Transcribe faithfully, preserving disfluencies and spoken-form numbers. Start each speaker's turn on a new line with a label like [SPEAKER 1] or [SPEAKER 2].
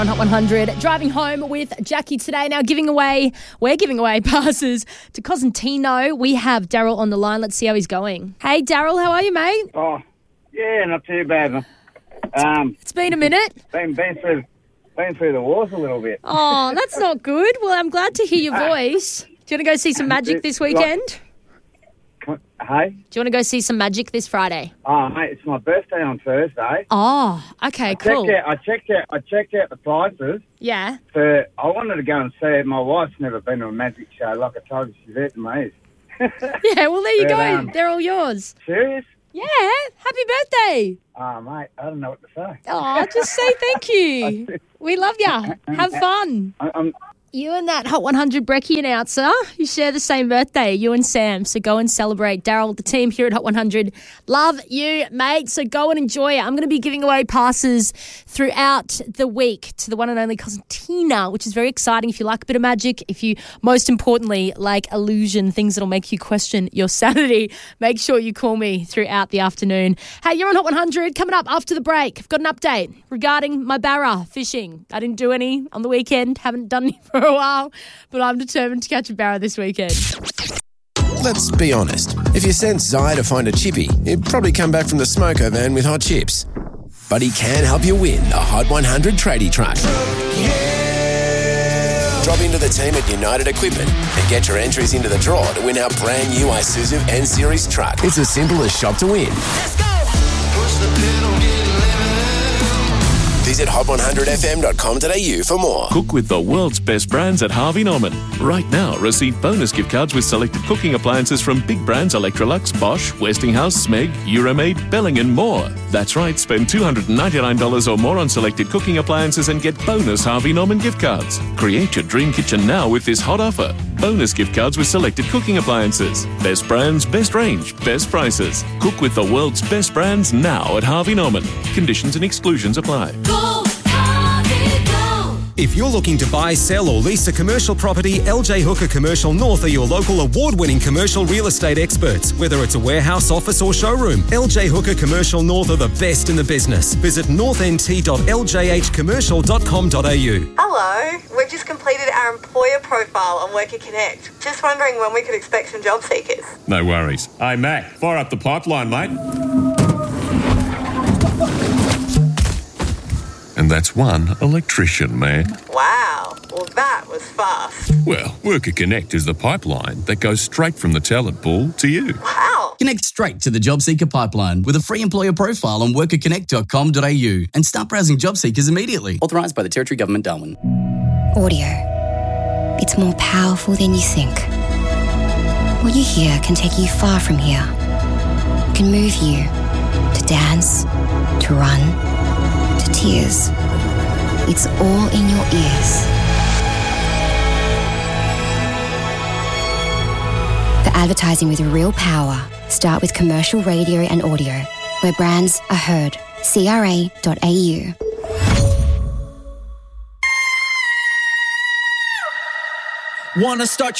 [SPEAKER 1] On Hot one hundred, driving home with Jackie today. Now giving away, we're giving away passes to Cosentino. We have Daryl on the line. Let's see how he's going. Hey, Daryl, how are you, mate?
[SPEAKER 2] Oh, yeah, not too bad. Um,
[SPEAKER 1] It's been a minute.
[SPEAKER 2] been been through been through the wars a little bit.
[SPEAKER 1] Oh, that's not good. Well, I'm glad to hear your voice. Do you want to go see some magic this weekend?
[SPEAKER 2] Hey,
[SPEAKER 1] Do you want to go see some magic this Friday?
[SPEAKER 2] oh mate, it's my birthday on Thursday.
[SPEAKER 1] Oh, okay, cool.
[SPEAKER 2] Checked out, I checked out. I checked out the prices
[SPEAKER 1] Yeah.
[SPEAKER 2] for. I wanted to go and see it. My wife's never been to a magic show. Like I told you, she's out to me.
[SPEAKER 1] Yeah, well, there you
[SPEAKER 2] But,
[SPEAKER 1] go.
[SPEAKER 2] um,
[SPEAKER 1] They're all yours.
[SPEAKER 2] Serious?
[SPEAKER 1] Yeah, happy birthday.
[SPEAKER 2] Oh mate, I don't know what to say.
[SPEAKER 1] Oh, just say thank you. We love you. Have fun.
[SPEAKER 2] I, I'm.
[SPEAKER 1] You and that Hot one hundred Brekkie announcer, you share the same birthday, you and Sam. So go and celebrate. Daryl, the team here at Hot one hundred, love you, mate. So go and enjoy it. I'm going to be giving away passes throughout the week to the one and only Cosentino, which is very exciting if you like a bit of magic, if you, most importantly, like illusion, things that'll make you question your sanity. Make sure you call me throughout the afternoon. Hey, you're on Hot one hundred. Coming up after the break, I've got an update regarding my barra fishing. I didn't do any on the weekend, haven't done any for a while, but I'm determined to catch a barra this weekend.
[SPEAKER 3] Let's be honest. If you sent Zai to find a chippy, he'd probably come back from the smoko van with hot chips. But he can help you win the Hot one hundred tradie truck. Yeah. Drop into the team at United Equipment and get your entries into the draw to win our brand new Isuzu N-Series truck. It's as simple as shop to win. Let's go! Push the pedal, get Visit hot one hundred f m dot com dot a u for more.
[SPEAKER 4] Cook with the world's best brands at Harvey Norman. Right now, receive bonus gift cards with selected cooking appliances from big brands Electrolux, Bosch, Westinghouse, Smeg, Euromaid, Belling and more. That's right, spend two hundred ninety-nine dollars or more on selected cooking appliances and get bonus Harvey Norman gift cards. Create your dream kitchen now with this hot offer. Bonus gift cards with selected cooking appliances. Best brands, best range, best prices. Cook with the world's best brands now at Harvey Norman. Conditions and exclusions apply.
[SPEAKER 5] Go, Harvey, go.
[SPEAKER 6] If you're looking to buy, sell or lease a commercial property, L J Hooker Commercial North are your local award-winning commercial real estate experts. Whether it's a warehouse, office or showroom, L J Hooker Commercial North are the best in the business. Visit north n t dot l j h commercial dot com dot a u.
[SPEAKER 7] Hello, we've just completed our employer profile on Worker Connect. Just wondering when we could expect some job seekers.
[SPEAKER 8] No worries. Hey, Mac, fire up the pipeline, mate. And that's one electrician, man.
[SPEAKER 7] Wow, well that was fast.
[SPEAKER 8] Well, Worker Connect is the pipeline that goes straight from the talent pool to you.
[SPEAKER 7] Wow.
[SPEAKER 9] Connect straight to the job seeker pipeline with a free employer profile on worker connect dot com dot a u and start browsing job seekers immediately. Authorised by the Territory Government, Darwin.
[SPEAKER 10] Audio. It's more powerful than you think. What you hear can take you far from here. It can move you to dance, to run, to tears. It's all in your ears. For advertising with real power, start with commercial radio and audio, where brands are heard. c r a dot a u.
[SPEAKER 11] Wanna start